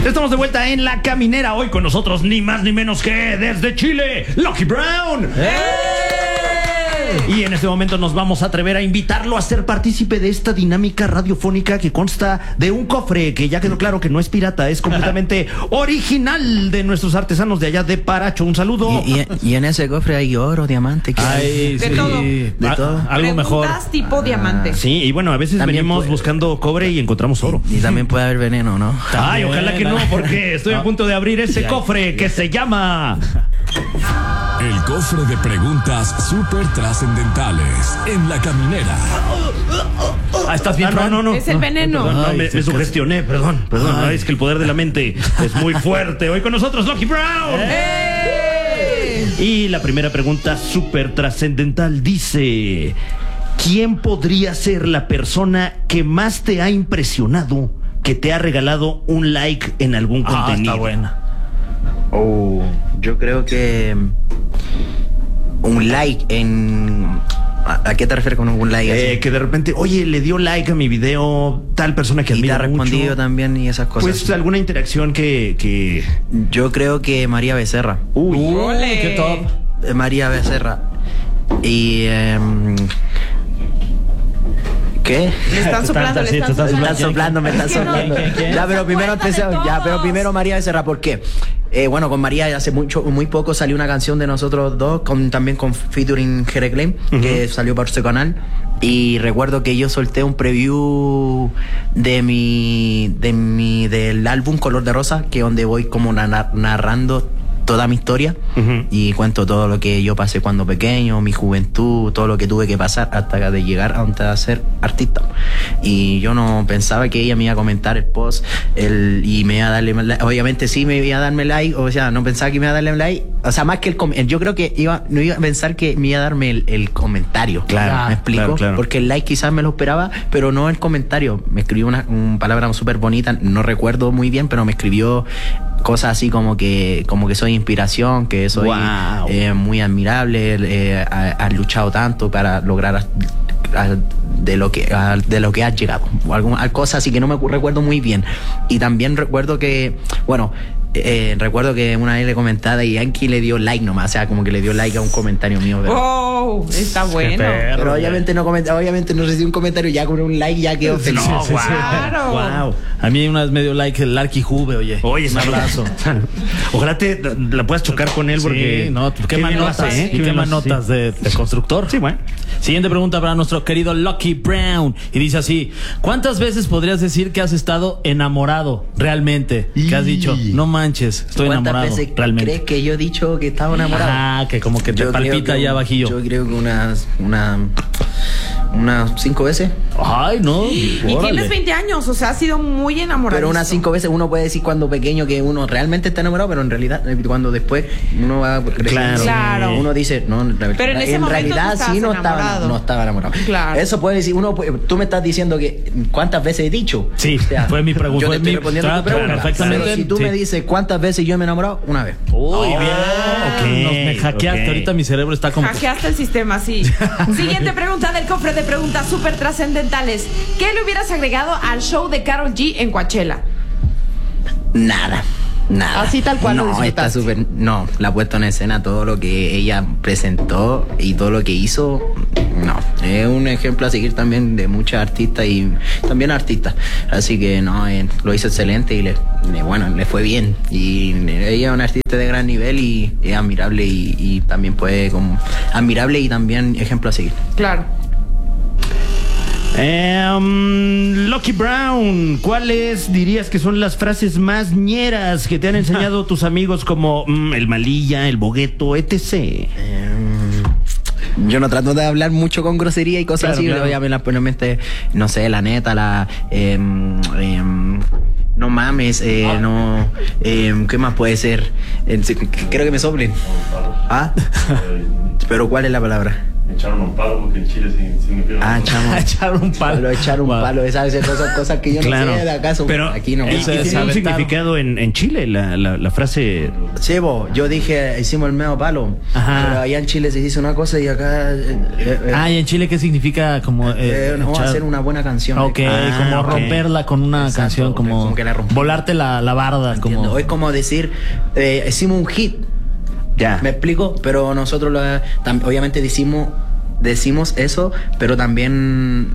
Estamos de vuelta en La Caminera. Hoy con nosotros ni más ni menos que desde Chile, Lucky Brown. Y en este momento nos vamos a atrever a invitarlo a ser partícipe de esta dinámica radiofónica que consta de un cofre que ya quedó claro que no es pirata, es completamente original de nuestros artesanos de allá de Paracho. Un saludo. Y en ese cofre hay oro, diamante, de todo. De todo. Algo mejor. Preguntas tipo diamante. Sí, y bueno, a veces También venimos buscando cobre y encontramos oro. Y también puede haber veneno, ¿no? Ay, ojalá que no, porque estoy a punto de abrir ese cofre que se llama... El cofre de preguntas súper trascendentales en La Caminera. ¿Estás bien? No. Es el veneno. Perdón, me sugestioné, perdón. Ay, es que el poder de la mente es muy fuerte. Hoy con nosotros, Lucky Brown. Y la primera pregunta súper trascendental dice: ¿quién podría ser la persona que más te ha impresionado, que te ha regalado un like en algún contenido? Está buena. Yo creo que un like en... ¿A qué te refieres con un like así? Que de repente, oye, le dio like a mi video tal persona que Y te admira ha respondido mucho. También y esas cosas. Pues alguna interacción que... Yo creo que María Becerra. ¡Ole! ¡Qué top! María Becerra. Y... ¿qué? Le están soplando, Me están soplando. ¿Quién? Ya, pero primero Cuéntale María Becerra, ¿por qué? Bueno, con María hace muy poco salió una canción de nosotros dos, también con featuring Jere Klein, que salió por su canal. Y recuerdo que yo solté un preview del álbum Color de Rosa, que donde voy como narrando toda mi historia y cuento todo lo que yo pasé cuando pequeño, mi juventud, todo lo que tuve que pasar hasta de llegar a ser artista. Y yo no pensaba que ella me iba a comentar el post y me iba a darle like. Obviamente sí me iba a darme like, o sea, no pensaba que me iba a darle like, o sea, más que yo creo que no iba a pensar que me iba a darme el comentario. Claro, ¿me explico? claro. Porque el like quizás me lo esperaba, pero no el comentario. Me escribió una palabra súper bonita, no recuerdo muy bien, pero me escribió cosas así como que soy inspiración, que soy muy admirable, has luchado tanto para lograr de lo que has llegado, o alguna cosa así que no me recuerdo muy bien. Y también recuerdo que una vez le comentaba y Yankee le dio like nomás, o sea, como que le dio like a un comentario mío. ¡Oh! Está bueno. Pero obviamente no recibí un comentario, ya con un like ya quedó feliz. No, Claro. Wow. A mí una vez me dio like el Larky Juve, oye. Un abrazo. Ojalá la puedas chocar con él porque... Sí, no, qué manotas, qué manotas de constructor. Sí, bueno. Siguiente pregunta para nuestro querido Lucky Brown. Y dice así: ¿cuántas veces podrías decir que has estado enamorado realmente? Que has dicho, no manches, estoy enamorado veces realmente. ¿Crees que yo he dicho que estaba enamorado? Ah, que como que te palpita allá bajillo. Yo creo que unas 5 veces. Ay, no. Y órale. tienes 20 años, o sea, has sido muy enamorado. Pero unas 5 veces uno puede decir cuando pequeño que uno realmente está enamorado, pero en realidad cuando después uno va creciendo, Claro. uno dice, no, Pero en ese momento realidad tú sí no estabas estaba enamorado. Claro. Eso puede decir tú me estás diciendo que ¿cuántas veces he dicho? Sí, fue mi pregunta. Yo te estoy Fue respondiendo a tu pregunta. perfectamente. Pero si tú me dices cuántas veces yo me he enamorado, una vez. Uy, bien. ok, Me hackeaste. ok. Ahorita mi cerebro está como... Hackeaste el sistema, sí. Siguiente pregunta del cofre de preguntas súper trascendentales. ¿Qué le hubieras agregado al show de Karol G en Coachella? Nada. Así tal cual lo No, está disfrutaste. súper. No, la puesta en escena, todo lo que ella presentó y todo lo que hizo. No, es un ejemplo a seguir también de muchas artistas y también artistas. Así que no, lo hizo excelente y le fue bien. Y ella es una artista de gran nivel y es admirable y también puede como admirable y también ejemplo a seguir. Claro. Lucky Brown, ¿cuáles dirías que son las frases más ñeras que te han enseñado tus amigos como el malilla, el bogueto, etc.? Yo no trato de hablar mucho con grosería y cosas así, claro. obviamente, no sé, la neta, no mames, no, ¿qué más puede ser? Creo que me soplen. ¿Ah? ¿Pero cuál es la palabra? Echaron un palo porque en Chile significa. Echar un palo. Echar un palo, esas son cosas que yo no Claro. sé de acaso. Pero aquí no. y tiene un aventar. significado en Chile la frase. Sí, yo dije, hicimos el medio palo. Ajá. Pero allá en Chile se dice una cosa y acá. ¿Y en Chile qué significa? Como no, hacer una buena canción. Ok, como ok. romperla con una Exacto, canción, como que la rompí. volarte la barda. Entiendo. Como... Es como decir, hicimos un hit. Ya. ¿Me explico? Pero nosotros obviamente decimos eso, pero también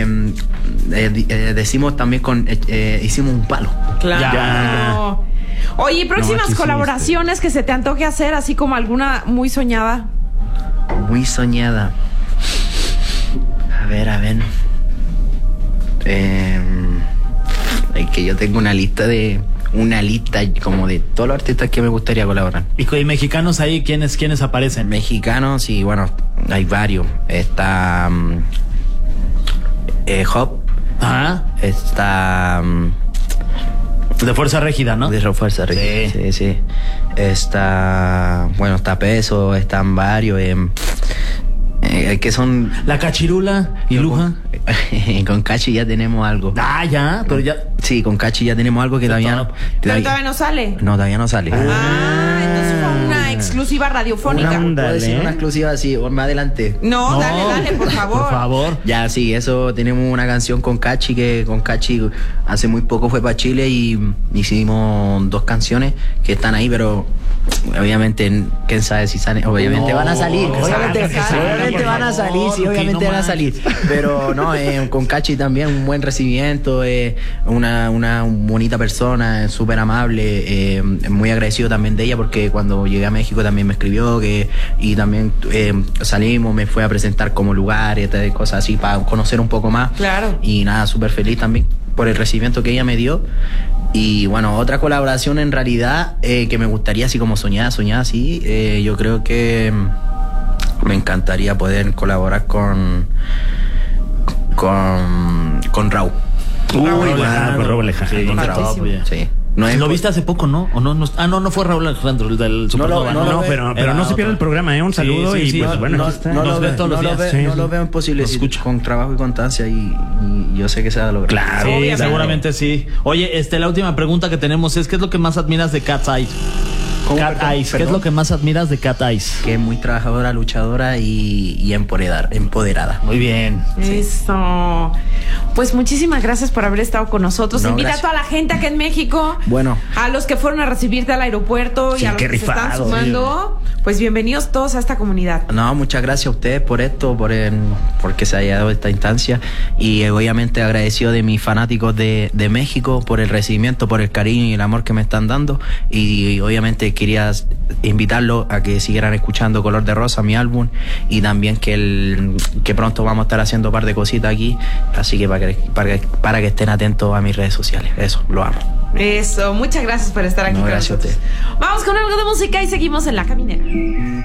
decimos también hicimos un palo. Claro. Oye, próximas aquí sí, colaboraciones que se te antoje hacer, así como alguna muy soñada. Muy soñada. A ver. Es que yo tengo una lista como de todos los artistas que me gustaría colaborar. Y mexicanos ahí, ¿quiénes aparecen? Mexicanos, y bueno, hay varios. Está Hop, Ajá. está De Fuerza Régida, ¿no? de Fuerza Régida. Sí. Está Peso, están varios. Que son La Cachirula y Luja. con Cachi ya tenemos algo. Ya, pero ya. Sí, con Cachi ya tenemos algo que todavía no. Pero todavía no sale. No, todavía no sale. Entonces fue una exclusiva radiofónica. Puedo decir una exclusiva así, más adelante. No, dale, por favor. Por favor. Ya, sí, eso tenemos una canción con Cachi, que con Cachi hace muy poco fue para Chile y hicimos 2 canciones que están ahí, pero obviamente, quién sabe si salen. Obviamente No, van a salir. que Obviamente, salgan, obviamente van a salir, sí, que obviamente no van a salir. Pero no, con Cachi también un buen recibimiento, una bonita persona, súper amable, muy agradecido también de ella porque cuando llegué a México también me escribió y también salimos, me fue a presentar como lugar y cosas así para conocer un poco más. Claro. Y nada, súper feliz también por el recibimiento que ella me dio. Y bueno, otra colaboración en realidad que me gustaría así como soñada así, yo creo que me encantaría poder colaborar con Raúl. Uy, con Raúl Alejandro. Sí, Con top, Raúl. oye. Sí. No es ¿Lo por- viste hace poco, no? ¿O no? No fue Raúl Alejandro, el del Supernova. no lo ve. pero Era no se pierda otro. el programa, Un saludo Sí, y sí, pues no, bueno, no, aquí está. no Nos lo ve ve, todos los no lo días. ve, Sí, no sí. lo veo imposible Nos sí, escucha. con trabajo y constancia y yo sé que se va a lograr. Claro. Sí, Obviamente. seguramente sí. Oye, la última pregunta que tenemos es: ¿qué es lo que más admiras de Cat Eyes? ¿Cómo, Cat perdón? Eyes, ¿qué es Perdón. lo que más admiras de Cat Eyes? Que es muy trabajadora, luchadora y empoderada. Muy bien. Eso. Pues muchísimas gracias por haber estado con nosotros. No, Invita gracias. a toda la gente acá en México. Bueno. A los que fueron a recibirte al aeropuerto Sí, y a los qué que se están rifado, sumando. Pues bienvenidos todos a esta comunidad. No, muchas gracias a ustedes por esto, porque se haya dado esta instancia y obviamente agradecido de mis fanáticos de México por el recibimiento, por el cariño y el amor que me están dando y obviamente quería invitarlos a que siguieran escuchando Color de Rosa, mi álbum, y también que pronto vamos a estar haciendo un par de cositas aquí, así que para que estén atentos a mis redes sociales. Eso, lo amo. Eso. Muchas gracias por estar aquí No, con gracias a nosotros. Vamos con algo de música y seguimos en La Caminera.